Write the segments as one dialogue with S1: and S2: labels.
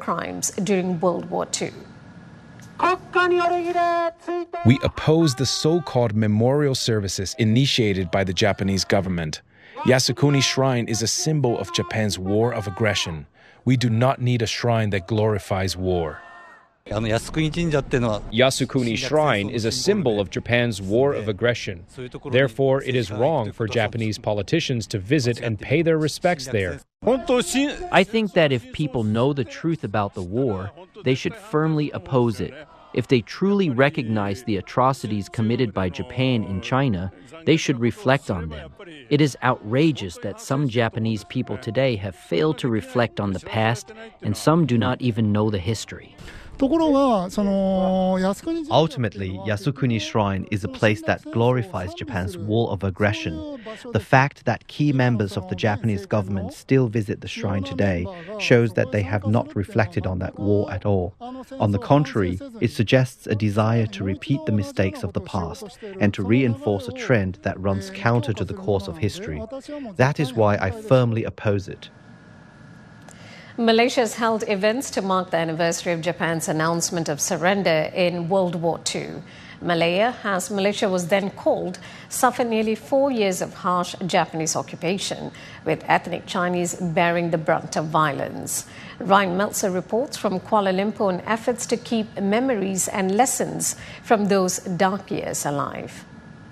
S1: crimes during World War II.
S2: We oppose the so-called memorial services initiated by the Japanese government. Yasukuni Shrine is a symbol of Japan's war of aggression. We do not need a shrine that glorifies war.
S3: Yasukuni Shrine is a symbol of Japan's war of aggression. Therefore, it is wrong for Japanese politicians to visit and pay their respects there.
S4: I think that if people know the truth about the war, they should firmly oppose it. If they truly recognize the atrocities committed by Japan in China, they should reflect on them. It is outrageous that some Japanese people today have failed to reflect on the past, and some do not even know the history.
S5: Ultimately, Yasukuni Shrine is a place that glorifies Japan's war of aggression. The fact that key members of the Japanese government still visit the shrine today shows that they have not reflected on that war at all. On the contrary, it suggests a desire to repeat the mistakes of the past and to reinforce a trend that runs counter to the course of history. That is why I firmly oppose it.
S1: Malaysia has held events to mark the anniversary of Japan's announcement of surrender in World War II. Malaya, as Malaysia was then called, suffered nearly 4 years of harsh Japanese occupation, with ethnic Chinese bearing the brunt of violence. Ryan Meltzer reports from Kuala Lumpur on efforts to keep memories and lessons from those dark years alive.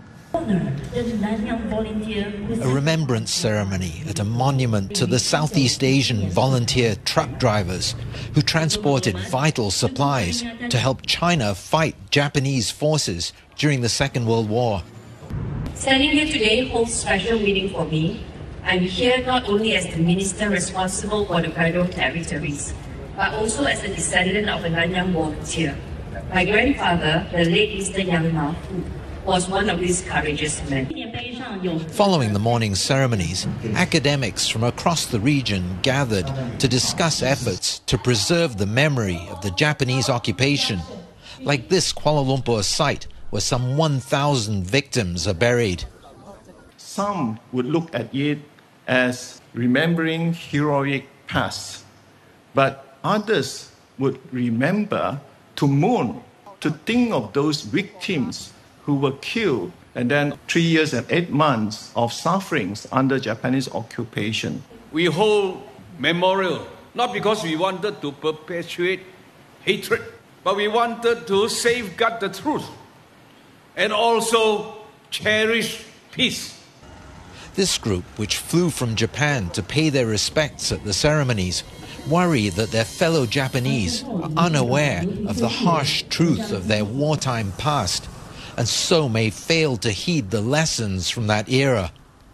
S6: A remembrance ceremony at a monument to the Southeast Asian volunteer truck drivers who transported vital supplies to help China fight Japanese forces during the Second World War.
S7: Standing here today holds special meaning for me. I'm here not only as the minister responsible for the federal territories, but also as a descendant of a Nanyang volunteer. My grandfather, the late Mr. Yang Ma-fu, was one of these courageous men.
S6: Following the morning ceremonies, academics from across the region gathered to discuss efforts to preserve the memory of the Japanese occupation, like this Kuala Lumpur site where some 1,000 victims are buried.
S8: Some would look at it as remembering heroic past, but others would remember to mourn, to think of those victims who were killed, and then 3 years and 8 months of sufferings under Japanese occupation.
S9: We hold memorial, not because we wanted to perpetuate hatred, but we wanted to safeguard the truth and also cherish peace.
S6: This group, which flew from Japan to pay their respects at the ceremonies, worry that their fellow Japanese are unaware of the harsh truth of their wartime past, and so may fail to heed the lessons from that era.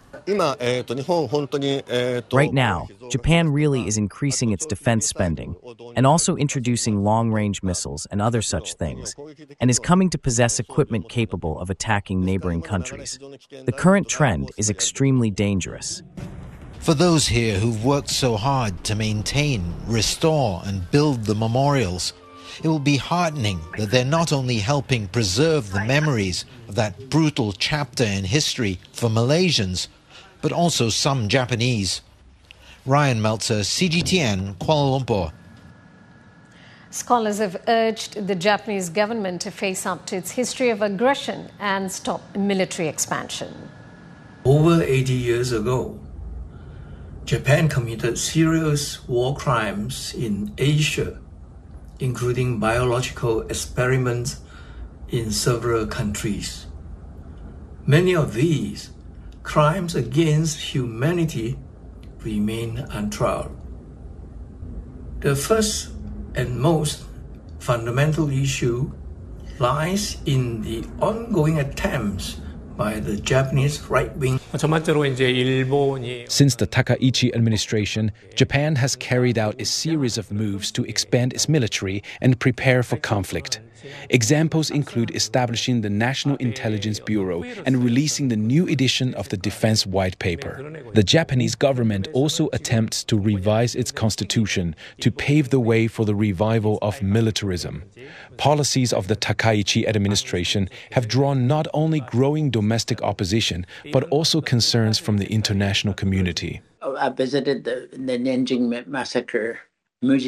S10: Right now, Japan really is increasing its defense spending and also introducing long-range missiles and other such things, and is coming to possess equipment capable of attacking neighboring countries. The current trend is extremely dangerous.
S6: For those here who've worked so hard to maintain, restore and build the memorials, it will be heartening that they're not only helping preserve the memories of that brutal chapter in history for Malaysians, but also some Japanese. Ryan Meltzer, CGTN, Kuala Lumpur.
S1: Scholars have urged the Japanese government to face up to its history of aggression and stop military expansion.
S11: Over 80 years ago, Japan committed serious war crimes in Asia, including biological experiments in several countries. Many of these crimes against humanity remain untried. The first and most fundamental issue lies in the ongoing attempts by the Japanese right-wing.
S2: Since the Takaichi administration, Japan has carried out a series of moves to expand its military and prepare for conflict. Examples include establishing the National Intelligence Bureau and releasing the new edition of the Defense White Paper. The Japanese government also attempts to revise its constitution to pave the way for the revival of militarism. Policies of the Takaichi administration have drawn not only growing domestic opposition, but also concerns from the international community.
S12: I visited the Nanjing Massacre Museum.